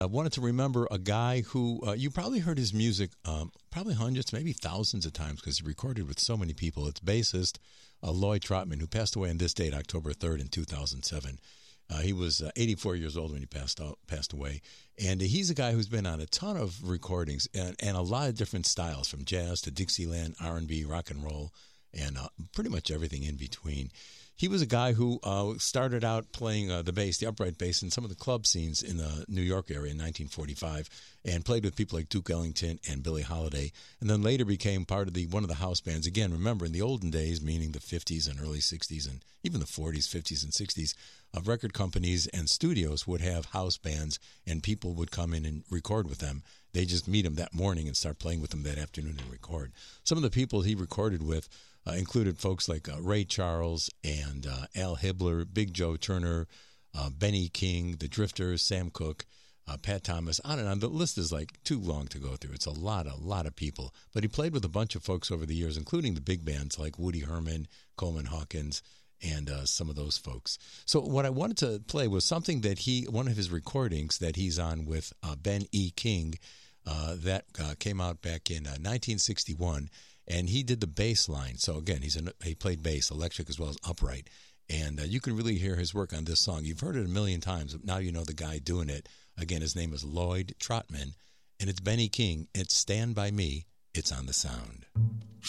I wanted to remember a guy who you probably heard his music probably hundreds, maybe thousands of times because he recorded with so many people. It's bassist Lloyd Trotman, who passed away on this date, October 3rd in 2007. He was 84 years old when he passed away. And he's a guy who's been on a ton of recordings and a lot of different styles, from jazz to Dixieland, R&B, rock and roll, and pretty much everything in between. He was a guy who started out playing the bass, the upright bass, in some of the club scenes in the New York area in 1945, and played with people like Duke Ellington and Billie Holiday, and then later became part of one of the house bands. Again, remember, in the olden days, meaning the 50s and early 60s, and even the 40s, 50s, and 60s, record companies and studios would have house bands, and people would come in and record with them. They just meet them that morning and start playing with them that afternoon and record. Some of the people he recorded with included folks like Ray Charles and Al Hibbler, Big Joe Turner, Benny King, The Drifters, Sam Cooke, Pat Thomas, on and on. The list is like too long to go through. It's a lot of people. But he played with a bunch of folks over the years, including the big bands like Woody Herman, Coleman Hawkins, and some of those folks. So what I wanted to play was something that one of his recordings that he's on with Ben E. King, that came out back in 1961, and he did the bass line. So again, he played bass, electric as well as upright, and you can really hear his work on this song. You've heard it a million times, but now you know the guy doing it. Again, his name is Lloyd Trotman, and it's Benny King. It's Stand By Me. It's on the Sound.